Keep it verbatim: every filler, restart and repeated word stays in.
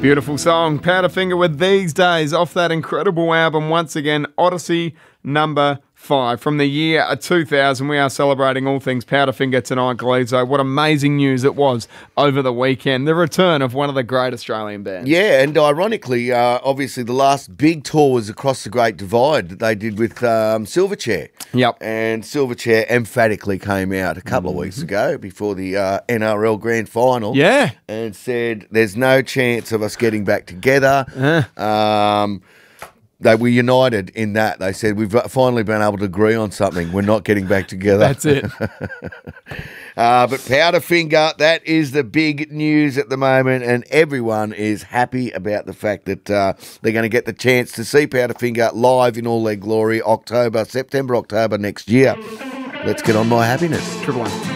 Beautiful song, Powderfinger with These Days, off that incredible album, once again, Odyssey number five. From the year two thousand, we are celebrating all things Powderfinger tonight, Gleezo. What amazing news it was over the weekend. The return of one of the great Australian bands. Yeah, and ironically, uh, obviously the last big tour was across the Great Divide that they did with um, Silverchair. Yep. And Silverchair emphatically came out a couple mm-hmm. of weeks ago before the uh, N R L Grand Final. Yeah. And said there's no chance of us getting back together. Uh. Um... They were united in that. They said, we've finally been able to agree on something. We're not getting back together. That's it. uh, but Powderfinger, that is the big news at the moment, and everyone is happy about the fact that uh, they're going to get the chance to see Powderfinger live in all their glory October, September, October next year. Let's get on My Happiness. Triple one.